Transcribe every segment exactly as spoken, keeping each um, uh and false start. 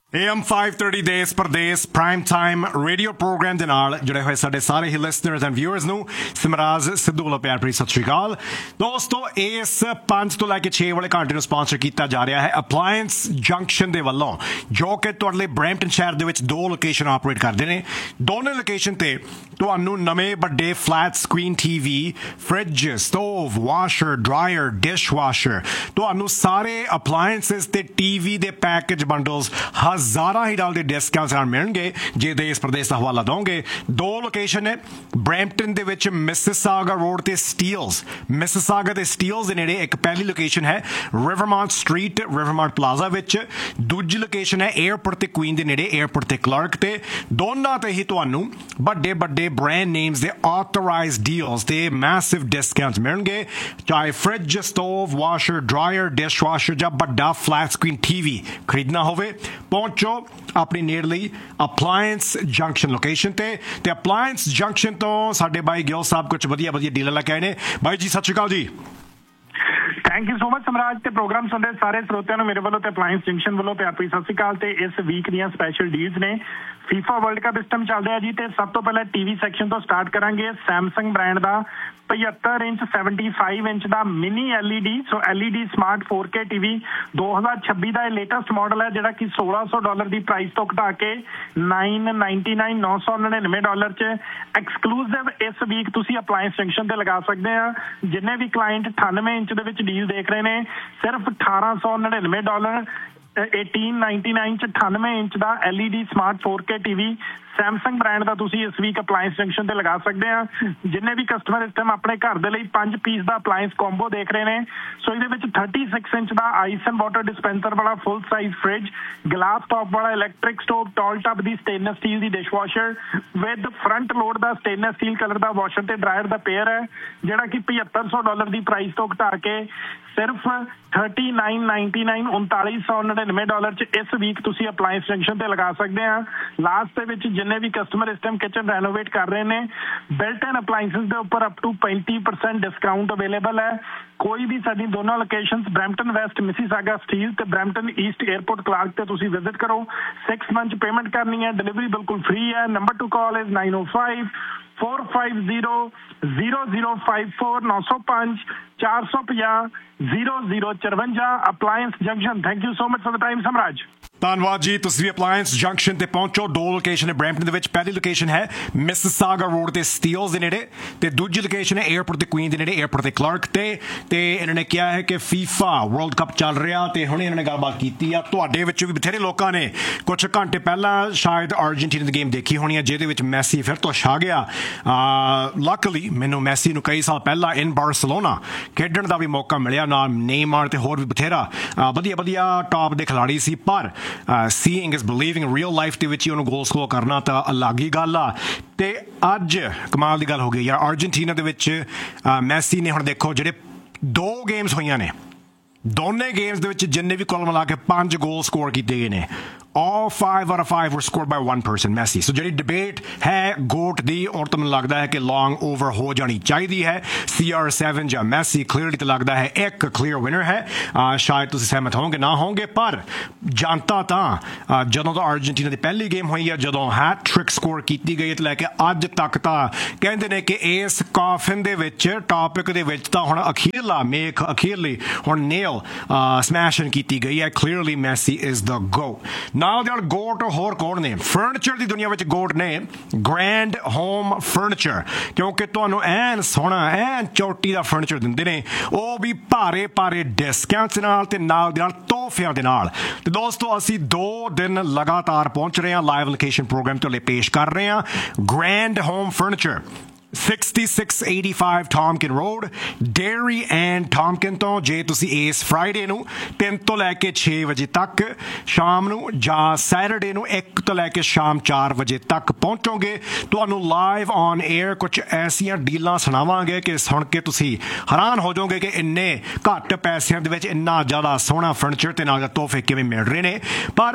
A M five thirty देश प्रदेश prime time radio programme ਦੇ ਨਾਲ ਜੁੜੇ ਹੋਏ ਸਾਡੇ ਸਾਰੇ ਹੀ ਲਿਸਨਰਸ ਐਂਡ ਵਿਊਅਰਸ ਨੂੰ ਸਿਮਰਾਜ ਸਿੱਧੂ ਵੱਲੋਂ ਪਿਆਰ ਭਰੀ ਸਤਿ ਸ਼੍ਰੀ ਅਕਾਲ ਦੋਸਤੋ। ਇਸ ਪੰਜ ਤੋਂ ਲੈ ਕੇ ਛੇ ਵਾਲੇ ਘੰਟੇ ਨੂੰ ਸਪਾਂਸਰ ਕੀਤਾ ਜਾ ਰਿਹਾ ਹੈ ਅਪਲਾਇੰਸ ਜੰਕਸ਼ਨ ਦੇ ਵੱਲੋਂ, ਜੋ ਕਿ ਤੁਹਾਡੇ ਲਈ ਬਰੈਂਪਟਨ ਸ਼ਹਿਰ ਦੇ ਵਿੱਚ ਦੋ ਲੋਕੇਸ਼ਨ ਆਪਰੇਟ ਕਰਦੇ ਨੇ। ਦੋਨੇ ਲੋਕੇਸ਼ਨ ਤੇ ਤੁਹਾਨੂੰ ਨਵੇਂ ਵੱਡੇ flat screen TV, fridge, stove, washer, dryer, dish washer, ਤੁਹਾਨੂੰ ਸਾਰੇ ਅਪਲਾਇੰਸਿਸ ਤੇ ਟੀਵੀ ਦੇ ਪੈਕੇਜ ਬੰਡਲਸ ਹਜ਼ਾਰਾਂ ਹੀ ਡਾਲਰ ਦੇ ਡਿਸਕਾਊਂਟ ਨਾਲ ਮਿਲਣਗੇ ਜੇ ਦੇਸ਼ ਪ੍ਰਦੇਸ਼ ਦਾ ਹਵਾਲਾ ਦੋਗੇ। ਦੋ ਲੋਕੇਸ਼ਨ ਨੇ ਬਰੈਂਪਟਨ ਦੇ ਵਿੱਚ ਮਿਸਿਸਾਗਾ ਰੋਡ ਤੇ ਸਟੀਲਸ, ਮਿਸਿਸਾਗਾ ਤੇ ਸਟੀਲਸ ਦੇ ਨੇੜੇ ਇੱਕ ਪਹਿਲੀ ਲੋਕੇਸ਼ਨ ਹੈ ਰਿਵਰਮਾਂਟ ਸਟਰੀਟ, ਰਿਵਰਮਾਂਟ ਪਲਾਜ਼ਾ ਵਿੱਚ। ਦੂਜੀ ਲੋਕੇਸ਼ਨ ਹੈ ਏਅਰਪੋਰਟ ਤੇ ਕੁਈਨ ਦੇ ਨੇੜੇ, ਏਅਰਪੋਰਟ ਤੇ ਕਲਰਕ ਤੇ। ਦੋਨਾਂ ਤੇ ਹੀ ਤੁਹਾਨੂੰ ਵੱਡੇ ਵੱਡੇ ਬ੍ਰਾਂਡ ਨੇਮਸ ਦੇ ਆਥੋਰਾਈਜ਼ਡ ਡੀਲਸ ਤੇ ਮੈਸਿਵ ਡਿਸਕਾਊਂਟ ਮਿਲਣਗੇ, ਚਾਹੇ fridge, stove, washer, dryer, dish washer ਜਾਂ ਵੱਡਾ ਫਲੈਟ ਸਕਰੀਨ ਟੀਵੀ ਖਰੀਦਣਾ ਹੋਵੇ। ਪਹੁੰਚੋ ਆਪਣੀ ਨੇੜਲੀ ਅਪਲਾਇੰਸ ਜੰਕਸ਼ਨ ਲੋਕੇਸ਼ਨ ਤੇ ਤੇ ਅਪਲਾਇੰਸ ਜੰਕਸ਼ਨ ਤੋਂ ਸਾਡੇ ਬਾਈ ਗਿੱਲ ਸਾਹਿਬ ਕੁਝ ਵਧੀਆ ਵਧੀਆ ਡੀਲਰ ਲੈ ਕੇ ਆਏ ਨੇ। ਬਾਈ ਜੀ ਸਤਿ ਸ਼੍ਰੀ ਅਕਾਲ ਜੀ। ਥੈਂਕ ਯੂ ਸੋ ਮਚ ਸਮਰਾਜ ਤੇ ਪ੍ਰੋਗਰਾਮ ਸੁਣਦੇ ਸਾਰੇ ਸਰੋਤਿਆਂ ਨੂੰ ਮੇਰੇ ਵੱਲੋਂ ਤੇ ਅਪਲਾਇੰਸ ਜੰਕਸ਼ਨ ਵੱਲੋਂ ਪਿਆਰ ਭਰੀ ਸਤਿ ਸ਼੍ਰੀ ਅਕਾਲ। ਤੇ ਇਸ ਵੀਕ ਦੀਆਂ ਸਪੈਸ਼ਲ ਡੀਲਸ ਨੇ। ਫੀਫਾ ਵਰਲਡ ਕੱਪ ਇਸ ਟਾਈਮ ਚੱਲ ਰਿਹਾ ਜੀ, ਤੇ ਸਭ ਤੋਂ ਪਹਿਲਾਂ ਟੀਵੀ ਸੈਕਸ਼ਨ ਤੋਂ ਸਟਾਰਟ ਕਰਾਂਗੇ। ਸੈਮਸੰਗ ਬ੍ਰਾਂਡ ਦਾ ਪਝੱਤਰ ਇੰਚ ਸੈਵਨਟੀ ਫਾਈਵ ਇੰਚ ਦਾ ਮਿਨੀ ਐਲ ਈ ਡੀ, ਸੋ L E D smart four K TV ਦੋ ਹਜ਼ਾਰ ਛੱਬੀ ਦਾ ਇਹ ਲੇਟੈਸਟ ਮਾਡਲ ਹੈ, ਜਿਹੜਾ ਕਿ ਸੋਲਾਂ ਸੌ ਡਾਲਰ ਦੀ ਪ੍ਰਾਈਸ ਤੋਂ ਘਟਾ ਕੇ ਨਾਈਨ ਨਾਈਨਟੀ ਨਾਈਨ ਨੌ ਸੌ ਨੜਿਨਵੇਂ ਡਾਲਰ ਚ ਐਕਸਕਲੂਸਿਵ ਇਸ ਵੀਕ ਤੁਸੀਂ ਅਪਲਾਇੰਸ ਜੰਕਸ਼ਨ ਤੇ ਲਗਾ ਸਕਦੇ ਆ। ਜਿੰਨੇ ਵੀ ਕਲਾਇੰਟ ਅਠਾਨਵੇਂ ਇੰਚ ਦੇ ਵਿੱਚ ਡੀਲ ਦੇਖ ਰਹੇ ਨੇ, ਸਿਰਫ ਅਠਾਰਾਂ ਸੌ ਨੜਿਨਵੇਂ ਡਾਲਰ eighteen ninety-nine ਚ ਅਠਾਨਵੇਂ ਇੰਚ ਦਾ L E D smart four K TV Samsung brand ਦਾ ਤੁਸੀਂ ਇਸ ਵੀਕ ਅਪਲਾਇੰਸ ਜੰਕਸ਼ਨ ਤੇ ਲਗਾ ਸਕਦੇ ਆ। ਜਿੰਨੇ ਵੀ ਕਸਟਮਰ ਇਸ ਟਾਈਮ ਆਪਣੇ ਘਰ ਦੇ ਲਈ ਪੰਜ ਪੀਸ ਦਾ ਅਪਲਾਇੰਸ ਕੰਬੋ ਦੇਖ ਰਹੇ ਨੇ, ਸੋ ਇਹਦੇ ਵਿੱਚ thirty six inch the ice and water dispenser ਵਾਲਾ full size fridge, glass top ਵਾਲਾ electric stove, tall tub the stainless steel the dish washer with front load the stainless steel colour the washer ਤੇ dryer ਦਾ pair ਹੈ, ਜਿਹੜਾ ਕਿ ਪਝੱਤਰ ਸੌ dollar ਦੀ price ਤੋਂ ਘਟਾ ਕੇ ਸਿਰਫ ਥਰਟੀ ਨਾਈਨ ਨਾਈਨਟੀ ਨਾਈਨ ਉਨਤਾਲੀ ਸੌ ਨੜਿਨਵੇਂ ਡਾਲਰ ਚ ਇਸ ਵੀਕ ਤੁਸੀਂ ਅਪਲਾਇੰਸ ਜੰਕਸ਼ਨ ਤੇ ਲਗਾ ਸਕਦੇ ਆ। ਲਾਸਟ ਦੇ ਵਿੱਚ ਜਿੰਨੇ ਵੀ ਕਸਟਮਰ ਇਸ ਟਾਈਮ ਕਿਚਨ ਰੈਨੋਵੇਟ ਕਰ ਰਹੇ ਨੇ, ਬਿਲਟ ਇਨ ਅਪਲਾਇੰਸਿਸ ਦੇ ਉੱਪਰ ਅਪ ਟੂ ਪੈਂਤੀ ਪਰਸੈਂਟ ਡਿਸਕਾਊਂਟ ਅਵੇਲੇਬਲ ਹੈ। ਕੋਈ ਵੀ ਸਾਡੀ ਦੋਨੋਂ locations Brampton West Mississauga steel ਤੇ ਬਰੈਂਪਟਨ ਈਸਟ ਏਅਰਪੋਰਟ ਕਲਾਰਕ ਤੇ ਤੁਸੀਂ ਵਿਜ਼ਿਟ ਕਰੋ। ਸਿਕਸ ਮੰਥ ਪੇਮੈਂਟ ਕਰਨੀ ਹੈ, ਡਿਲੀਵਰੀ ਬਿਲਕੁਲ ਫ੍ਰੀ ਹੈ। Number two call is nine O five four five zero zero zero five four ਨੌ ਸੌ ਪੰਜ ਚਾਰ ਸੌ ਪੰਜਾਹ zero zero ਚਰਵੰਜਾ appliance junction. Thank you so much for the time ਸਮਰਾਜ। ਧੰਨਵਾਦ ਜੀ। ਤੁਸੀਂ ਵੀ ਅਪਲਾਇੰਸ ਜੰਕਸ਼ਨ ਤੇ ਪਹੁੰਚੋ। ਦੋ ਲੋਕੇਸ਼ਨ ਹੈ ਬਰੈਂਪਟਨ ਦੇ ਵਿੱਚ। ਪਹਿਲੀ ਲੋਕੇਸ਼ਨ ਹੈ ਮਿਸਿਸਾਗਾ ਰੋਡ ਤੇ ਸਟੀਲਸ ਦੇ ਨੇੜੇ, ਤੇ ਦੂਜੀ ਲੋਕੇਸ਼ਨ ਹੈ ਏਅਰਪੋਰਟ ਤੇ ਕੁਈਨ ਦੇ ਨੇੜੇ, ਏਅਰਪੋਰਟ ਤੇ ਕਲਰਕ ਤੇ। ਤੇ ਇਹਨਾਂ ਨੇ ਕਿਹਾ ਹੈ ਕਿ ਫੀਫਾ ਵਰਲਡ ਕੱਪ ਚੱਲ ਰਿਹਾ ਤੇ ਹੁਣੇ ਇਹਨਾਂ ਨੇ ਗੱਲਬਾਤ ਕੀਤੀ ਆ। ਤੁਹਾਡੇ ਵਿੱਚੋਂ ਵੀ ਬਥੇਰੇ ਲੋਕਾਂ ਨੇ ਕੁਝ ਘੰਟੇ ਪਹਿਲਾਂ ਸ਼ਾਇਦ ਅਰਜਨਟੀਨਾ ਦੀ ਗੇਮ ਦੇਖੀ ਹੋਣੀ ਹੈ, ਜਿਹਦੇ ਵਿੱਚ ਮੈਸੀ ਫਿਰ ਤੋਂ ਛਾ ਗਿਆ। ਲੱਕਲੀ ਮੈਨੂੰ ਮੈਸੀ ਨੂੰ ਕਈ ਸਾਲ ਪਹਿਲਾਂ ਇਨ ਬਾਰਸਲੋਨਾ ਖੇਡਣ ਦਾ ਵੀ ਮੌਕਾ ਮਿਲਿਆ, ਨਾਲ ਨੇਮਾਰ ਤੇ ਹੋਰ ਵੀ ਬਥੇਰਾ ਵਧੀਆ ਵਧੀਆ ਟਾਪ ਦੇ ਖਿਲਾੜੀ ਸੀ। ਪਰ ਸੀਇੰਗ ਇਜ਼ ਬਿਲੀਵਿੰਗ ਰੀਅਲ ਲਾਈਫ ਦੇ ਵਿੱਚ ਹੀ ਉਹਨੂੰ ਗੋਲ ਸਕੋਰ ਕਰਨਾ ਤਾਂ ਅਲੱਗ ਹੀ ਗੱਲ ਆ। ਤੇ ਅੱਜ ਕਮਾਲ ਦੀ ਗੱਲ ਹੋ ਗਈ ਯਾਰ, ਅਰਜਨਟੀਨਾ ਦੇ ਵਿੱਚ ਮੈਸੀ ਨੇ ਹੁਣ ਦੇਖੋ ਜਿਹੜੇ ਦੋ ਗੇਮਸ ਹੋਈਆਂ ਨੇ, ਦੋਨੇ ਗੇਮਸ ਦੇ ਵਿੱਚ ਜਿੰਨੇ ਵੀ ਕੁੱਲ ਮਿਲਾ ਕੇ ਪੰਜ ਗੋਲ ਸਕੋਰ ਕੀਤੇ ਗਏ ਨੇ। all five out of five were scored by one person, Messi. So ਜਿਹੜੀ ਡਿਬੇਟ ਹੈ ਗੋਟ ਦੀ, ਔਰ ਤਾਂ ਮੈਨੂੰ ਲੱਗਦਾ ਹੈ ਕਿ ਲੌਂਗ ਓਵਰ ਹੋ ਜਾਣੀ ਚਾਹੀਦੀ ਹੈ। ਸੀ ਆਰ ਸੈਵਨ ਜਾਂ ਮੈਸੀ, ਕਲੀਅਰਲੀ ਤਾਂ ਲੱਗਦਾ ਹੈ ਇੱਕ ਕਲੀਅਰ ਵਿਨਰ ਹੈ। ਸ਼ਾਇਦ ਤੁਸੀਂ ਸਹਿਮਤ ਹੋਵੋਗੇ ਨਾ ਹੋਵੋਗੇ, ਪਰ ਜਨਤਾ ਤਾਂ ਜਦੋਂ ਤੋਂ ਅਰਜਨਟੀਨਾ ਦੀ ਪਹਿਲੀ ਗੇਮ ਹੋਈ ਹੈ, ਜਦੋਂ ਹੈਟ ਟ੍ਰਿਕ ਸਕੋਰ ਕੀਤੀ ਗਈ ਤੇ ਲੈ ਕੇ ਅੱਜ ਤੱਕ ਤਾਂ ਕਹਿੰਦੇ ਨੇ ਕਿ ਇਸ ਕਾਫਿਨ ਦੇ ਵਿੱਚ, ਟਾਪਿਕ ਦੇ ਵਿੱਚ ਤਾਂ ਹੁਣ ਅਖੀਰਲਾ ਮੇਖ, ਅਖੀਰਲੀ ਹੁਣ ਨੇਲ ਸਮੈਸ਼ਨ ਕੀਤੀ ਗਈ ਹੈ। ਕਲੀਅਰਲੀ ਮੈਸੀ ਇਜ਼ ਦ ਗੋ। ਨਾਲ ਦੇ ਨਾਲ ਗੋਟ ਹੋਰ ਕੌਣ ਨੇ? ਫਰਨੀਚਰ ਦੀ ਦੁਨੀਆ ਵਿੱਚ ਗੋਟ ਨੇ ਗ੍ਰੈਂਡ ਹੋਮ ਫਰਨੀਚਰ, ਕਿਉਂਕਿ ਤੁਹਾਨੂੰ ਐਨ ਸੋਹਣਾ ਐਨ ਚੋਟੀ ਦਾ ਫਰਨੀਚਰ ਦਿੰਦੇ ਨੇ, ਉਹ ਵੀ ਭਾਰੇ ਭਾਰੇ ਡਿਸਕਾਊਂਟਸ ਨਾਲ ਤੇ ਨਾਲ ਦੇ ਨਾਲ ਤੋਹਫਿਆਂ ਦੇ ਨਾਲ। ਤੇ ਦੋਸਤੋ ਅਸੀਂ ਦੋ ਦਿਨ ਲਗਾਤਾਰ ਪਹੁੰਚ ਰਹੇ ਹਾਂ, ਲਾਈਵ ਲੋਕੇਸ਼ਨ ਪ੍ਰੋਗਰਾਮ ਤੋਂ ਲਈ ਪੇਸ਼ ਕਰ ਰਹੇ ਹਾਂ। Grand home furniture sixty-six eighty-five Tompkin Road, Derry and Tompkin ਤੋਂ ਜੇ ਤੁਸੀਂ ਇਸ ਫਰਾਈਡੇ ਨੂੰ ਤਿੰਨ ਤੋਂ ਲੈ ਕੇ ਛੇ ਵਜੇ ਤੱਕ ਸ਼ਾਮ ਨੂੰ, ਜਾਂ ਸੈਟਰਡੇ ਨੂੰ ਇੱਕ ਤੋਂ ਲੈ ਕੇ ਸ਼ਾਮ ਚਾਰ ਵਜੇ ਤੱਕ ਪਹੁੰਚੋਗੇ, ਤੁਹਾਨੂੰ ਲਾਈਵ ਔਨ 에ਅਰ ਕੁਝ ਐਸੀਆਂ ਡੀਲਾਂ ਸੁਣਾਵਾਂਗੇ ਕਿ ਸੁਣ ਕੇ ਤੁਸੀਂ ਹੈਰਾਨ ਹੋ ਜਾਓਗੇ ਕਿ ਇੰਨੇ ਘੱਟ ਪੈਸਿਆਂ ਦੇ ਵਿੱਚ ਇੰਨਾ ਜ਼ਿਆਦਾ ਸੋਹਣਾ ਫਰਨੀਚਰ ਤੇ ਨਾਲ ਤੋਹਫੇ ਕਿਵੇਂ ਮਿਲ ਰਹੇ ਨੇ। ਪਰ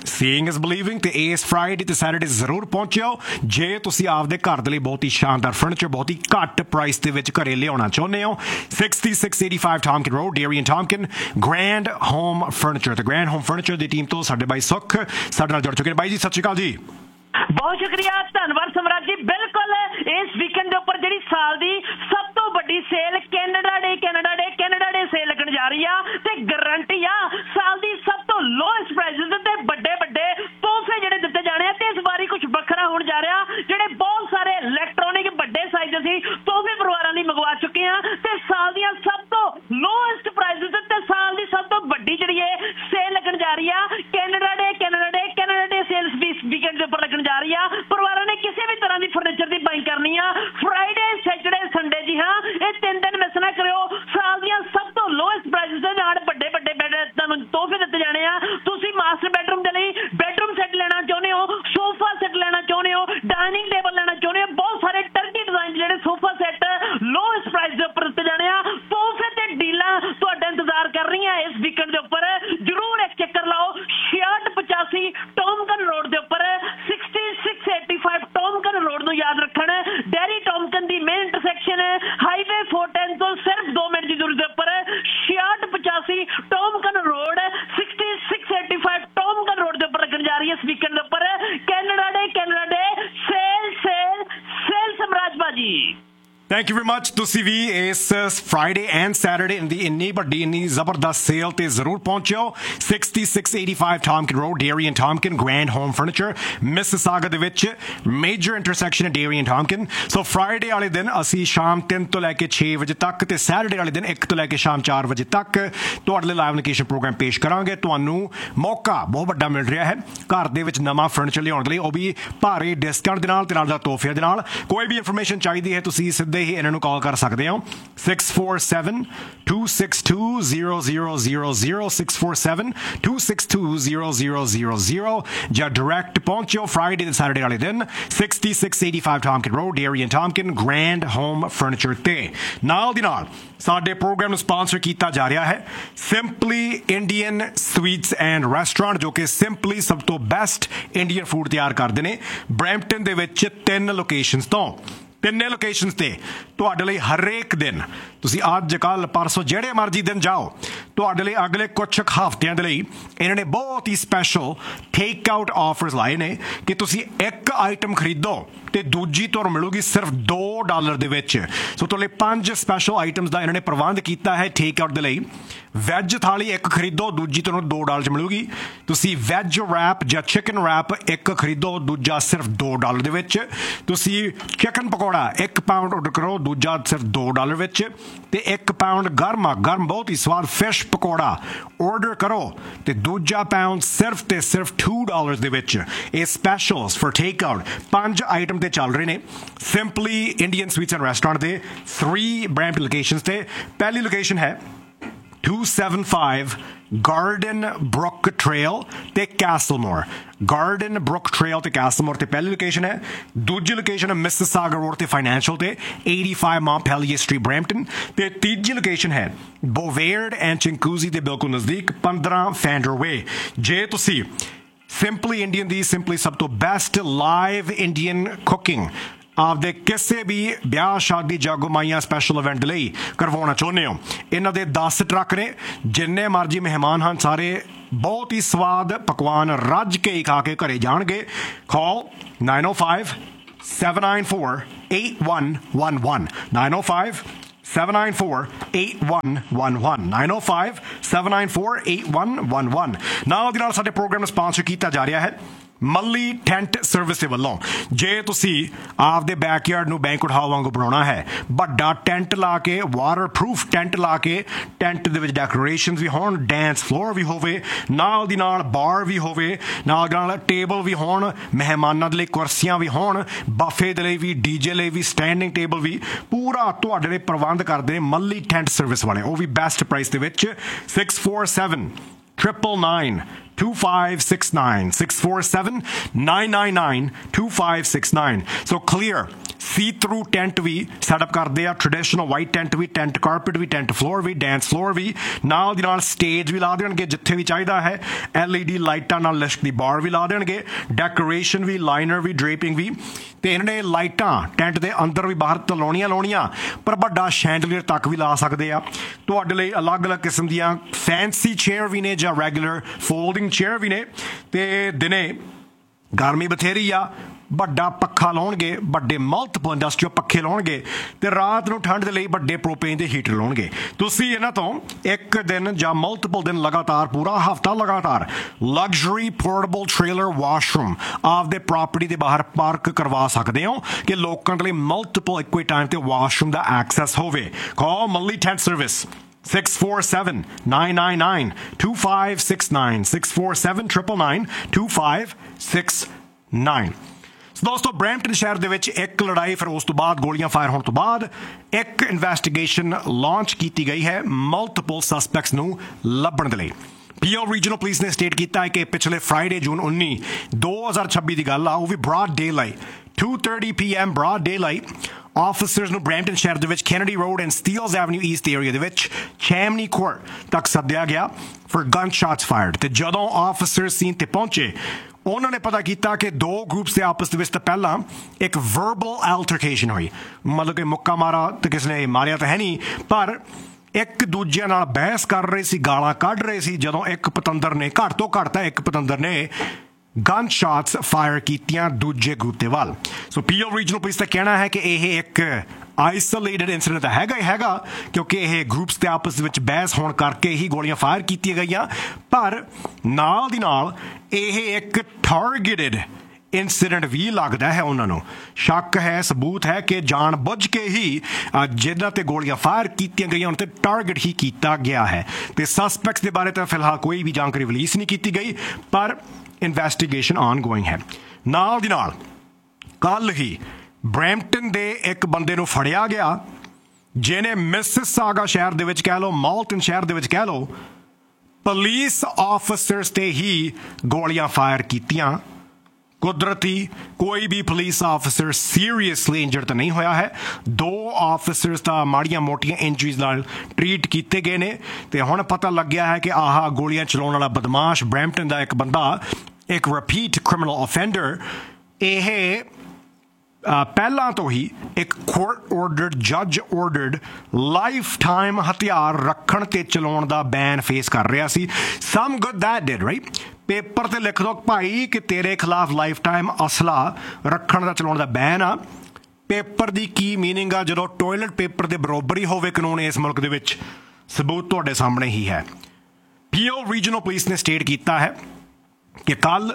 ਸੀਇੰਗ ਇਜ਼ ਬਲੀਵਿੰਗ ਤੇ ਇਸ ਫਰਾਈਡੇ ਤੇ ਸੈਟਰਡੇ ਜ਼ਰੂਰ ਪਹੁੰਚਿਓ ਜੇ ਤੁਸੀਂ ਆਪਦੇ ਘਰ ਦੇ ਲਈ ਬਹੁਤ ਹੀ ਸ਼ਾਨਦਾਰ ਫਰਨੀਚਰ ਬਹੁਤ ਹੀ ਘੱਟ ਪ੍ਰਾਈਸ ਦੇ ਵਿੱਚ ਘਰੇ ਲਿਆਉਣਾ ਚਾਹੁੰਦੇ ਹੋ sixty-six eighty-five Tompkin Road, Darien Tompkin, Grand Home Furniture ਤੇ Grand Home Furniture ਦੀ ਟੀਮ ਤੋਂ ਸਾਡੇ ਬਾਈ ਸੁੱਖ ਸਾਡੇ ਨਾਲ ਜੁੜ ਚੁੱਕੇ ਨੇ। ਬਾਈ ਜੀ ਸਤਿ ਸ਼੍ਰੀ ਅਕਾਲ ਜੀ। ਬਹੁਤ ਸ਼ੁਕਰੀਆ, ਧੰਨਵਾਦ ਸਮਰਾਜ ਜੀ। ਬਿਲਕੁਲ ਇਸ ਵੀਕਐਂਡ ਦੇ ਉੱਪਰ ਜਿਹੜੀ ਸਾਲ ਦੀ ਸਭ ਤੋਂ ਵੱਡੀ ਸੇਲ ਕੈਨੇਡਾ ਡੇ ਕੈਨੇਡਾ ਡੇ ਕੈਨੇਡਾ ਡੇ ਸੇਲ ਲੱਗਣ ਜਾ ਰਹੀ ਆ ਤੇ ਗਰੰਟੀ ਆ ਸਾਲ ਦੀ ਸਭ ਤੋਂ ਲੋਐਸਟ ਪ੍ਰਾਈਸਿਸ ਤੇ ਵੱਡੇ ਵੱਡੇ ਤੋਹਫੇ ਜਿਹੜੇ ਦਿੱਤੇ ਜਾਣੇ ਆ ਤੇ ਇਸ ਵਾਰੀ ਕੁਝ ਵੱਖਰਾ ਹੋਣ ਜਾ ਰਿਹਾ। ਜਿਹੜੇ ਬਹੁਤ ਸਾਰੇ ਇਲੈਕਟ੍ਰੋਨਿਕ ਵੱਡੇ ਸਾਈਜ਼ ਅਸੀਂ ਤੋਹਫੇ ਪਰਿਵਾਰਾਂ ਲਈ ਮੰਗਵਾ ਚੁੱਕੇ ਆ ਤੇ ਸਾਲ ਦੀਆਂ ਸਭ ਤੋਂ ਲੋਐਸਟ ਪ੍ਰਾਈਸਿਸ ਤੇ ਸਾਲ ਦੀ ਸਭ ਤੋਂ ਵੱਡੀ ਜਿਹੜੀ ਇਹ ਸੇਲ ਲੱਗਣ ਜਾ ਰਹੀ ਆ ਕੈਨੇਡਾ ਡੇ ਕੈਨੇਡਾ ਡੇ ਕੈਨੇਡਾ ਡੇ ਸੇਲ ਵੀਕਐਂਡ ਦੇ ਉੱਪਰ ਲੱਗਣ ਜਾ ਰਹੀ ਆ। ਪਰਿਵਾਰਾਂ ਨੇ ਕਿਸੇ ਵੀ ਤਰ੍ਹਾਂ ਦੀ ਫਰਨੀਚਰ ਦੀ ਬਾਈਂਗ ਕਰਨੀ ਆ ਫਰਾਈਡੇ ਸੈਟਰਡੇ ਸੰਡੇ ਜੀ ਹਾਂ ਇਹ ਤਿੰਨ ਦਿਨ ਮਿਸ ਨਾ ਕਰਿਓ। ਸਾਲ ਦੀਆਂ ਸਭ ਤੋਂ ਲੋਐਸਟ ਪ੍ਰਾਈਸਿਸ ਦੇ ਨਾਲ ਵੱਡੇ ਵੱਡੇ ਬੈੱਡ ਤੁਹਾਨੂੰ ਤੋਹਫੇ ਦਿੱਤੇ ਜਾਣੇ ਆ। ਤੁਸੀਂ ਮਾਸਟਰ ਬੈਡਰੂਮ ਦੇ ਲਈ ਬੈਡਰੂਮ ਸੈੱਟ ਲੈਣਾ ਚਾਹੁੰਦੇ ਹੋ, ਸੋਫਾ ਸੈੱਟ ਲੈਣਾ ਚਾਹੁੰਦੇ ਹੋ, ਡਾਈਨਿੰਗ ਟੇਬਲ ਲੈਣਾ ਚਾਹੁੰਦੇ ਹੋ, ਬਹੁਤ ਸਾਰੇ ਟਰਕੀ ਡਿਜ਼ਾਈਨ ਜਿਹੜੇ ਸੋਫਾ ਸੈੱਟ ਲੋਐਸਟ ਪ੍ਰਾਈਸ ਦੇ ਉੱਪਰ ਦਿੱਤੇ ਜਾਣੇ ਆ। ਤੋਹਫੇ ਤੇ ਡੀਲਾਂ ਤੁਹਾਡਾ ਇੰਤਜ਼ਾਰ ਕਰ ਰਹੀਆਂ ਇਸ ਵੀਕਐਂਡ ਦੇ ਉੱਪਰ। ਜ਼ਰੂਰ ਇੱਕ ਚੱਕਰ ਲਾਓ ਛਿਆਹਠ ਪਚਾਸੀ ਟੌਮਕਨ ਰੋਡ ਦੇ ਉੱਪਰ sixty-six eighty-five ਟੌਮਕਨ ਰੋਡ ਨੂੰ ਯਾਦ ਰੱਖਣ। ਡੈਰੀ ਟੌਮਕਨ ਦੀ main intersection highway four ten ਤੋਂ ਸਿਰਫ ਦੋ ਮਿੰਟ ਦੀ ਦੂਰੀ ਦੇ ਉੱਪਰ ਛਿਆਹਠ ਪਚਾਸੀ ਟੌਮਕਨ ਰੋਡ sixty-six eighty-five ਟੌਮਕਨ ਰੋਡ ਦੇ ਉੱਪਰ ਲੱਗਣ ਜਾ ਰਹੀ ਹੈ ਇਸ ਵੀਕਐਂਡ ਦੇ ਉੱਪਰ ਕੈਨੇਡਾ ਡੇ ਕੈਨੇਡਾ ਡੇ ਸੇਲ ਸੇਲ ਸੇਲ ਸਮਰਾਜ ਬਾਜੀ। Thank you very much. ਤੁਸੀਂ ਵੀ ਇਸ ਫਰਾਈਡੇ ਐਂਡ ਸੈਟਰਡੇ ਦੀ ਇੰਨੀ ਵੱਡੀ ਇੰਨੀ ਜ਼ਬਰਦਸਤ ਸੇਲ ਤੇ ਜ਼ਰੂਰ ਪਹੁੰਚਿਓ sixty-six eighty-five Tompkin Road, Darien Tompkin, Grand Home Furniture, Mississauga ਦੇ ਵਿੱਚ ਮੇਜਰ ਇੰਟਰਸੈਕਸ਼ਨ ਹੈ Darien Tompkin। ਸੋ ਫਰਾਈਡੇ ਵਾਲੇ ਦਿਨ ਅਸੀਂ ਸ਼ਾਮ ਤਿੰਨ ਤੋਂ ਲੈ ਕੇ ਛੇ ਵਜੇ ਤੱਕ ਤੇ ਸੈਟਰਡੇ ਵਾਲੇ ਦਿਨ ਇੱਕ ਤੋਂ ਲੈ ਕੇ ਸ਼ਾਮ ਚਾਰ ਵਜੇ ਤੱਕ ਤੁਹਾਡੇ ਲਈ ਲਾਈਵ ਲੋਕੇਸ਼ਨ ਪ੍ਰੋਗਰਾਮ ਪੇਸ਼ ਕਰਾਂਗੇ। ਤੁਹਾਨੂੰ ਮੌਕਾ ਬਹੁਤ ਵੱਡਾ ਮਿਲ ਰਿਹਾ ਹੈ ਘਰ ਦੇ ਵਿੱਚ ਨਵਾਂ ਫਰਨੀਚਰ ਲਿਆਉਣ ਦੇ ਲਈ, ਉਹ ਵੀ ਭਾਰੀ ਡਿਸਕਾਊਂਟ ਦੇ ਨਾਲ ਤੇ ਨਾਲ ਦਾ ਤੋਹਫਿਆਂ ਦੇ ਨਾਲ। ਕੋਈ ਵੀ ਇਨਫੋਰਮੇਸ਼ਨ ਚਾਹੀਦੀ ਹੈ ਤੁਸੀਂ ਸਿੱਧੇ ਹੀ ਇਹਨਾਂ ਨੂੰ ਕਾਲ ਕਰ ਸਕਦੇ ਹੋ six four seven two six two zero zero zero zero six four seven two six two zero zero zero zero ਜਾਂ ਡਾਇਰੈਕਟ ਪਹੁੰਚੋ ਫਰਾਈਡੇ ਤੇ ਸੈਟਰਡੇ ਵਾਲੇ ਦਿਨ sixty-six eighty-five Tompkin Road, Darien Tompkin, Grand Home Furniture ਤੇ। ਨਾਲ ਦੀ ਨਾਲ ਸਾਡੇ programme ਨੂੰ ਸਪਾਂਸਰ ਕੀਤਾ ਜਾ ਰਿਹਾ ਹੈ simply Indian sweets and restaurant ਜੋ ਕਿ ਸਿੰਪਲੀ ਸਭ ਤੋਂ ਬੈਸਟ ਇੰਡੀਅਨ ਫੂਡ ਤਿਆਰ ਕਰਦੇ ਨੇ ਬਰੈਂਪਟਨ ਦੇ ਵਿੱਚ ਤਿੰਨ ਲੋਕੇਸ਼ਨਸ ਤੋਂ। ਤਿੰਨੇ ਲੋਕੇਸ਼ਨਸ ਤੇ ਤੁਹਾਡੇ ਲਈ ਹਰੇਕ ਦਿਨ ਤੁਸੀਂ ਅੱਜ ਕੱਲ੍ਹ ਪਰਸੋਂ ਜਿਹੜੇ ਮਰਜ਼ੀ ਦਿਨ ਜਾਓ ਤੁਹਾਡੇ ਲਈ ਅਗਲੇ ਕੁਝ ਹਫ਼ਤਿਆਂ ਦੇ ਲਈ ਇਹਨਾਂ ਨੇ ਬਹੁਤ ਹੀ ਸਪੈਸ਼ਲ ਟੇਕ ਆਊਟ ਆਫਰਸ ਲਾਏ ਨੇ ਕਿ ਤੁਸੀਂ ਇੱਕ ਆਈਟਮ ਖਰੀਦੋ ਤੇ ਦੂਜੀ ਤੁਹਾਨੂੰ ਮਿਲੂਗੀ ਸਿਰਫ ਦੋ ਡਾਲਰ ਦੇ ਵਿੱਚ। ਸੋ ਤੁਹਾਡੇ ਲਈ ਪੰਜ ਸਪੈਸ਼ਲ ਆਈਟਮਸ ਦਾ ਇਹਨਾਂ ਨੇ ਪ੍ਰਬੰਧ ਕੀਤਾ ਹੈ ਟੇਕ ਆਊਟ ਦੇ ਲਈ। ਵੈਜ ਥਾਲੀ ਇੱਕ ਖਰੀਦੋ ਦੂਜੀ ਤੁਹਾਨੂੰ ਦੋ ਡਾਲਰ 'ਚ ਮਿਲੂਗੀ। ਤੁਸੀਂ ਵੈਜ ਰੈਪ ਜਾਂ ਚਿਕਨ ਰੈਪ ਇੱਕ ਖਰੀਦੋ ਦੂਜਾ ਸਿਰਫ ਦੋ ਡਾਲਰ ਦੇ ਵਿੱਚ। ਤੁਸੀਂ ਚਿਕਨ ਪਕੌੜਾ ਇੱਕ ਪਾਊਂਡ ਆਰਡਰ ਕਰੋ ਦੂਜਾ ਸਿਰਫ ਦੋ ਡਾਲਰ ਵਿੱਚ। ਤੇ ਇੱਕ ਪਾਊਂਡ ਗਰਮਾ ਗਰਮ ਬਹੁਤ ਹੀ ਸਵਾਦ ਫਿਸ਼ ਪਕੌੜਾ ਆਰਡਰ ਕਰੋ ਤੇ ਦੂਜਾ ਪਾਊਂਡ ਸਿਰਫ ਤੇ ਸਿਰਫ two dollars ਦੇ ਵਿੱਚ। ਇਹ ਸਪੈਸ਼ਲਸ ਫॉर ਟੇਕ ਆਊਟ ਪੰਜ ਆਈਟਮ ਤੇ ਚੱਲ ਰਹੇ ਨੇ simply Indian sweets and restaurant ਦੇ three ਬ੍ਰੈਂਡ ਲੋਕੇਸ਼ਨਸ ਤੇ। ਪਹਿਲੀ ਲੋਕੇਸ਼ਨ ਹੈ two seventy-five Garden Brook Trail ਤੇ Castlemore। Garden Brook Trail ਤੇ Castlemore ਤੇ ਪਹਿਲੀ ਲੋਕੇਸ਼ਨ ਹੈ। ਦੂਜੀ ਲੋਕੇਸ਼ਨ ਹੈ Mississauga Road ਤੇ Financial ਤੇ eighty-five Montpelier Street Brampton ਤੇ ਤੀਜੀ ਲੋਕੇਸ਼ਨ ਹੈ Bovaird and Chinguacousy ਦੇ ਬਿਲਕੁਲ ਨਜ਼ਦੀਕ fifteen Fander Way। ਜੇ ਤੁਸੀਂ ਸਿੰਪਲੀ ਇੰਡੀਅਨ ਦੀ ਸਿੰਪਲੀ ਸਭ ਤੋਂ ਬੈਸਟ ਲਾਈਵ ਇੰਡੀਅਨ ਕੁਕਿੰਗ ਆਪਦੇ ਕਿਸੇ ਵੀ ਵਿਆਹ ਸ਼ਾਦੀ ਜਾਗੋ ਮਾਈਆਂ ਸਪੈਸ਼ਲ ਇਵੈਂਟ ਲਈ ਕਰਵਾਉਣਾ ਚਾਹੁੰਦੇ ਹੋ ਇਹਨਾਂ ਦੇ ਦਸ ਟਰੱਕ ਨੇ ਜਿੰਨੇ ਮਰਜ਼ੀ ਮਹਿਮਾਨ ਹਨ ਸਾਰੇ ਬਹੁਤ ਹੀ ਸਵਾਦ ਪਕਵਾਨ ਰੱਜ ਕੇ ਹੀ ਖਾ ਕੇ ਘਰੇ ਜਾਣਗੇ। ਕਾਲ nine oh five seven nine four eight one one one nine oh five seven nine four eight one one one nine oh five seven nine four eight one one one। ਨਾਲ ਦੀ ਨਾਲ ਸਾਡੇ ਪ੍ਰੋਗਰਾਮ ਨੂੰ sponsor ਕੀਤਾ ਜਾ ਰਿਹਾ ਹੈ ਮੱਲੀ tent service ਦੇ ਵੱਲੋਂ। ਜੇ ਤੁਸੀਂ ਆਪਦੇ ਬੈਕਯਾਰਡ ਨੂੰ ਬੈਂਕੁਏਟ ਹਾਲ ਵਾਂਗੂ ਬਣਾਉਣਾ ਹੈ ਵੱਡਾ ਟੈਂਟ ਲਾ ਕੇ ਵਾਟਰਪ੍ਰੂਫ ਟੈਂਟ ਲਾ ਕੇ ਟੈਂਟ ਦੇ ਵਿੱਚ ਡੈਕੋਰੇਸ਼ਨਸ ਵੀ ਹੋਣ ਡੈਂਸ ਫਲੋਰ ਵੀ ਹੋਵੇ ਨਾਲ ਦੀ ਨਾਲ ਬਾਰ ਵੀ ਹੋਵੇ ਨਾਲ ਦੀ ਨਾਲ ਟੇਬਲ ਵੀ ਹੋਣ ਮਹਿਮਾਨਾਂ ਦੇ ਲਈ ਕੁਰਸੀਆਂ ਵੀ ਹੋਣ ਬਫੇ ਦੇ ਲਈ ਵੀ ਡੀਜੇ ਲਈ ਵੀ ਸਟੈਂਡਿੰਗ ਟੇਬਲ ਵੀ ਪੂਰਾ ਤੁਹਾਡੇ ਲਈ ਪ੍ਰਬੰਧ ਕਰਦੇ ਨੇ ਮੱਲੀ ਟੈਂਟ ਸਰਵਿਸ ਵਾਲੇ ਉਹ ਵੀ ਬੈਸਟ ਪ੍ਰਾਈਸ ਦੇ ਵਿੱਚ। six four seven triple nine two five six nine six four seven nine nine nine two five six nine। So clear ਸੀ ਥਰੂ ਟੈਂਟ ਵੀ ਸੈਟਅਪ ਕਰਦੇ ਆ, ਟ੍ਰੈਡੀਸ਼ਨਲ ਵਾਈਟ ਟੈਂਟ ਵੀ, tent carpet ਵੀ, tent floor ਵੀ, dense floor ਵੀ, ਨਾਲ ਦੀ ਨਾਲ stage ਵੀ ਲਾ ਦੇਣਗੇ ਜਿੱਥੇ ਵੀ ਚਾਹੀਦਾ ਹੈ, L E D ਲਾਈਟਾਂ ਨਾਲ ਲਿਸ਼ਕਦੀ ਬਾਰ ਵੀ ਲਾ ਦੇਣਗੇ, ਡੈਕੋਰੇਸ਼ਨ ਵੀ, ਲਾਈਨਰ ਵੀ, ਡਰੇਪਿੰਗ ਵੀ, ਤੇ ਇਹਨਾਂ ਨੇ ਲਾਈਟਾਂ ਟੈਂਟ ਦੇ ਅੰਦਰ ਵੀ ਬਾਹਰ ਤਾਂ ਲਾਉਣੀਆਂ ਲਾਉਣੀਆਂ, ਪਰ ਵੱਡਾ ਸ਼ੈਂਡਲੀਅਰ ਤੱਕ ਵੀ ਲਾ ਸਕਦੇ ਆ। ਤੁਹਾਡੇ ਲਈ ਅਲੱਗ-ਅਲੱਗ ਕਿਸਮ ਦੀਆਂ ਫੈਂਸੀ ਚੇਅਰ ਵੀ ਨੇ ਜਾਂ ਰੈਗੂਲਰ ਫੋਲਡਿੰਗ ਚੇਅਰ ਵੀ ਨੇ, ਤੇ ਦਿਨੇ ਗਰਮੀ ਬਥੇਰੀ ਆ, ਵੱਡਾ ਪੱਖਾ ਲਾਉਣਗੇ, ਵੱਡੇ ਮਲਟੀਪਲ ਇੰਡਸਟਰੀਅਲ ਪੱਖੇ ਲਾਉਣਗੇ, ਤੇ ਰਾਤ ਨੂੰ ਠੰਡ ਦੇ ਲਈ ਵੱਡੇ ਪ੍ਰੋਪੇਨ ਦੇ ਹੀਟਰ ਲਾਉਣਗੇ। ਤੁਸੀਂ ਇਹਨਾਂ ਤੋਂ ਇੱਕ ਦਿਨ ਜਾਂ ਮਲਟੀਪਲ ਦਿਨ ਲਗਾਤਾਰ, ਪੂਰਾ ਹਫ਼ਤਾ ਲਗਾਤਾਰ ਲਗਜ਼ਰੀ ਪੋਰਟੇਬਲ ਟ੍ਰੇਲਰ ਵਾਸ਼ਰੂਮ ਆਪਦੇ ਪ੍ਰਾਪਰਟੀ ਦੇ ਬਾਹਰ ਪਾਰਕ ਕਰਵਾ ਸਕਦੇ ਹੋ ਕਿ ਲੋਕਾਂ ਦੇ ਲਈ ਮਲਟੀਪਲ ਇੱਕੋ ਟਾਈਮ ਤੇ ਵਾਸ਼ਰੂਮ ਦਾ ਐਕਸੈਸ ਹੋਵੇ। ਕਾਲ ਮੱਲੀ tent service six four seven, nine nine nine, two five six nine, six four seven, nine nine nine, two five six nine। ਦੋਸਤੋ, ਬਰੈਂਪਟਨ ਸ਼ਹਿਰ ਦੇ ਵਿੱਚ ਇੱਕ ਲੜਾਈ, ਫਿਰ ਉਸ ਤੋਂ ਬਾਅਦ ਗੋਲੀਆਂ ਫਾਇਰ ਹੋਣ ਤੋਂ ਬਾਅਦ ਇੱਕ ਇਨਵੈਸਟੀਗੇਸ਼ਨ ਲਾਂਚ ਕੀਤੀ ਗਈ ਹੈ ਮਲਟੀਪਲ ਸਸਪੈਕਟਸ ਨੂੰ ਲੱਭਣ ਦੇ ਲਈ। ਪੀਓ ਰੀਜਨਲ ਪੁਲਿਸ ਨੇ ਸਟੇਟ ਕੀਤਾ ਹੈ ਕਿ ਪਿਛਲੇ ਫਰਾਈਡੇ ਜੂਨ ਉੱਨੀ ਦੋ ਹਜ਼ਾਰ ਛੱਬੀ ਦੀ ਗੱਲ ਆ, ਉਹ ਵੀ ਬ੍ਰੌਡ ਡੇ light, two thirty p m broad ਡੇ ਲਾਈਟ, ਆਫਿਸਰਸ ਨੂੰ ਬਰੈਂਪਟਨ ਸ਼ਹਿਰ ਦੇ ਵਿੱਚ Kennedy road and Steeles avenue East area ਦੇ ਵਿੱਚ ਚੈਮਨੀ ਕੋਰਟ ਤੱਕ ਸੱਦਿਆ ਗਿਆ ਫॉर ਗਨ ਸ਼ਾਟਸ ਫਾਇਰਡ। ਤੇ ਜਦੋਂ ਆਫਿਸਰਸ ਸੀਨ ਤੇ ਪਹੁੰਚੇ, ਉਹਨਾਂ ਨੇ ਪਤਾ ਕੀਤਾ ਕਿ ਦੋ ਗਰੁੱਪਸ ਦੇ ਆਪਸ ਦੇ ਵਿੱਚ ਤਾਂ ਪਹਿਲਾਂ ਇੱਕ ਵਰਬਲ ਐਲਟਰਕੇਸ਼ਨ ਹੋਈ, ਮਤਲਬ ਕਿ ਮੁੱਕਾ ਮਾਰਾ ਤੇ ਕਿਸੇ ਨੇ ਮਾਰਿਆ ਤਾਂ ਹੈ ਨਹੀਂ, ਪਰ ਇੱਕ ਦੂਜਿਆਂ ਨਾਲ ਬਹਿਸ ਕਰ ਰਹੇ ਸੀ, ਗਾਲਾਂ ਕੱਢ ਰਹੇ ਸੀ, ਜਦੋਂ ਇੱਕ ਪਤੰਦਰ ਨੇ, ਘੱਟ ਤੋਂ ਘੱਟ ਤਾਂ ਇੱਕ ਪਤੰਦਰ ਨੇ ਗਨ ਸ਼ਾਟਸ ਫਾਇਰ ਕੀਤੀਆਂ ਦੂਜੇ ਗਰੁੱਪ ਦੇ ਵੱਲ। ਸੋ ਪੀਓ ਰੀਜਨਲ ਪੁਲਿਸ ਦਾ ਕਹਿਣਾ ਹੈ ਕਿ ਇਹ ਇੱਕ ਆਈਸੋਲੇਟਡ ਇਨਸੀਡੈਂਟ ਤਾਂ ਹੈਗਾ ਹੀ ਹੈਗਾ, ਕਿਉਂਕਿ ਇਹ ਗਰੁੱਪਸ ਦੇ ਆਪਸ ਵਿੱਚ ਬਹਿਸ ਹੋਣ ਕਰਕੇ ਹੀ ਗੋਲੀਆਂ ਫਾਇਰ ਕੀਤੀਆਂ ਗਈਆਂ, ਪਰ ਨਾਲ ਦੀ ਨਾਲ ਇਹ ਇੱਕ ਟਾਰਗੇਟਡ ਇਨਸੀਡੈਂਟ ਵੀ ਲੱਗਦਾ ਹੈ। ਉਹਨਾਂ ਨੂੰ ਸ਼ੱਕ ਹੈ, ਸਬੂਤ ਹੈ ਕਿ ਜਾਣ ਬੁੱਝ ਕੇ ਹੀ ਜਿਨ੍ਹਾਂ ਤੇ ਗੋਲੀਆਂ ਫਾਇਰ ਕੀਤੀਆਂ ਗਈਆਂ ਉਹਨਾਂ ਤੇ ਟਾਰਗੇਟ ਹੀ ਕੀਤਾ ਗਿਆ ਹੈ। ਤੇ ਸਸਪੈਕਟਸ ਦੇ ਬਾਰੇ ਤਾਂ ਫਿਲਹਾਲ ਕੋਈ ਵੀ ਜਾਣਕਾਰੀ ਰਿਲੀਜ਼ ਨਹੀਂ ਕੀਤੀ ਗਈ, ਪਰ ਇਨਵੈਸਟੀਗੇਸ਼ਨ ਆਨਗੋਇੰਗ ਹੈ। ਨਾਲ ਦੀ ਨਾਲ ਕੱਲ ਹੀ ਬਰੈਂਪਟਨ ਦੇ ਇੱਕ ਬੰਦੇ ਨੂੰ ਫੜਿਆ ਗਿਆ ਜਿਹਨੇ ਮਿਸਿਸਾਗਾ ਸ਼ਹਿਰ ਦੇ ਵਿੱਚ ਕਹਿ ਲਓ, ਮਾਲਟਨ ਸ਼ਹਿਰ ਦੇ ਵਿੱਚ ਕਹਿ ਲਓ, ਪੁਲਿਸ ਆਫਿਸਰਸ ਤੇ ਹੀ ਗੋਲੀਆਂ ਫਾਇਰ ਕੀਤੀਆਂ। ਕੁਦਰਤੀ ਕੋਈ ਵੀ ਪੁਲਿਸ ਆਫਿਸਰ ਸੀਰੀਅਸਲੀ ਇੰਜਰਡ ਤਾਂ ਨਹੀਂ ਹੋਇਆ ਹੈ, ਦੋ ਆਫਿਸਰਸ ਤਾਂ ਮਾੜੀਆਂ ਮੋਟੀਆਂ ਇੰਜਰੀਜ਼ ਨਾਲ ਟਰੀਟ ਕੀਤੇ ਗਏ ਨੇ, ਤੇ ਹੁਣ ਪਤਾ ਲੱਗਿਆ ਹੈ ਕਿ ਆਹ ਗੋਲੀਆਂ ਚਲਾਉਣ ਵਾਲਾ ਬਦਮਾਸ਼ ਬਰੈਂਪਟਨ ਦਾ ਇੱਕ ਬੰਦਾ, ਇੱਕ ਰਿਪੀਟ ਕ੍ਰਿਮੀਨਲ ਆਫੈਂਡਰ, ਇਹ ਪਹਿਲਾਂ ਤੋਂ ਹੀ ਇੱਕ ਕੋਰਟ ਆਰਡਰਡ, ਜੱਜ ਆਰਡਰਡ ਲਾਈਫ ਟਾਈਮ ਹਥਿਆਰ ਰੱਖਣ ਤੇ ਚਲਾਉਣ ਦਾ ਬੈਨ ਫੇਸ ਕਰ ਰਿਹਾ ਸੀ। ਸਮ good that did right, paper ਤੇ ਲਿਖ ਦੋ ਭਾਈ ਕਿ ਤੇਰੇ ਖਿਲਾਫ ਲਾਈਫ ਟਾਈਮ ਅਸਲਾ ਰੱਖਣ ਦਾ ਚਲਾਉਣ ਦਾ ਬੈਨ ਆ। ਪੇਪਰ ਦੀ ਕੀ ਮੀਨਿੰਗ ਆ ਜਦੋਂ ਟੋਇਲਟ ਪੇਪਰ ਦੇ ਬਰਾਬਰ ਹੀ ਹੋਵੇ ਕਾਨੂੰਨ ਇਸ ਮੁਲਕ ਦੇ ਵਿੱਚ? ਸਬੂਤ ਤੁਹਾਡੇ ਸਾਹਮਣੇ ਹੀ ਹੈ। ਪੀਓ ਰੀਜਨਲ ਪੁਲਿਸ ਨੇ ਸਟੇਟ ਕੀਤਾ ਹੈ ਕਿ ਕੱਲ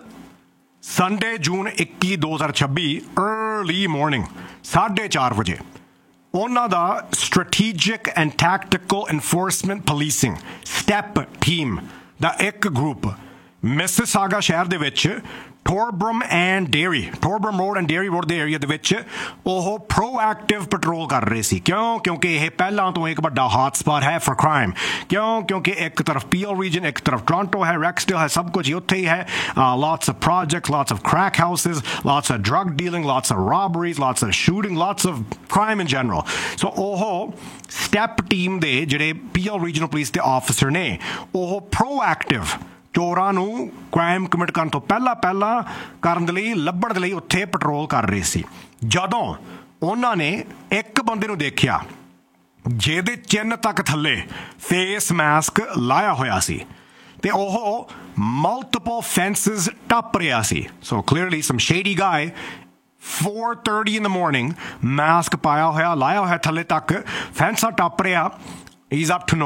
ਸੰਡੇ ਜੂਨ ਇੱਕੀ ਦੋ ਹਜ਼ਾਰ ਛੱਬੀ अर्ਲੀ ਮਾਰਨਿੰਗ ਸਾਢੇ ਚਾਰ ਵਜੇ ਉਹਨਾਂ ਦਾ strategic and tactical enforcement policing step team ਦਾ ਇੱਕ ਗਰੁੱਪ ਮਿਸਿਸਾਗਾ ਸ਼ਹਿਰ ਦੇ ਵਿੱਚ ਟੋਰਬਰਮ and dairy, ਟੋਰਬਰਮ road and dairy road ਦੇ ਏਰੀਆ ਦੇ ਵਿੱਚ ਉਹ ਪ੍ਰੋਐਕਟਿਵ ਪੈਟਰੋਲ ਕਰ ਰਹੇ ਸੀ। ਕਿਉਂ? ਕਿਉਂਕਿ ਇਹ ਪਹਿਲਾਂ ਤੋਂ ਇੱਕ ਵੱਡਾ ਹੌਟ ਸਪੌਟ ਹੈ ਫॉर ਕ੍ਰਾਈਮ। ਕਿਉਂ? ਕਿਉਂਕਿ ਇੱਕ ਤਰਫ ਪੀਓ ਰੀਜਨ, ਇੱਕ ਤਰਫ ਟੋਰਾਂਟੋ ਹੈ, ਰੈਕਸਡੇਲ ਹੈ, ਸਭ ਕੁਝ ਉੱਥੇ ਹੀ ਹੈ। lots of projects, lots of crack houses, lots of drug dealing, lots of robberies, lots of shooting, lots of crime in general. So ਉਹ ਸਟੈਪ ਟੀਮ ਦੇ ਜਿਹੜੇ ਪੀਓ ਰੀਜਨਲ ਪੁਲਿਸ ਦੇ ਆਫਿਸਰ ਨੇ, ਉਹ ਪ੍ਰੋਐਕਟਿਵ ਚੋਰਾਂ ਨੂੰ ਕ੍ਰਾਈਮ ਕਮਿਟ ਕਰਨ ਤੋਂ ਪਹਿਲਾਂ ਪਹਿਲਾਂ ਕਰਨ ਦੇ ਲਈ, ਲੱਭਣ ਦੇ ਲਈ ਉੱਥੇ ਪੈਟਰੋਲ ਕਰ ਰਹੇ ਸੀ। ਜਦੋਂ ਉਹਨਾਂ ਨੇ ਇੱਕ ਬੰਦੇ ਨੂੰ ਦੇਖਿਆ ਜਿਹਦੇ ਚਿੰਨ੍ਹ ਤੱਕ ਥੱਲੇ ਫੇਸ ਮਾਸਕ ਲਾਇਆ ਹੋਇਆ ਸੀ ਤੇ ਉਹ ਮਲਟੀਪਲ ਫੈਂਸਸ ਟੱਪ ਰਿਹਾ ਸੀ, ਸੋ ਕਲੀਅਰਲੀ ਸਮ ਸ਼ੇਡੀ ਗਾਏ, four thirty in the morning, mask ਪਾਇਆ ਹੋਇਆ, ਲਾਇਆ ਹੋਇਆ ਥੱਲੇ ਤੱਕ, ਫੈਂਸਾਂ ਟੱਪ ਰਿਹਾ, he's up to no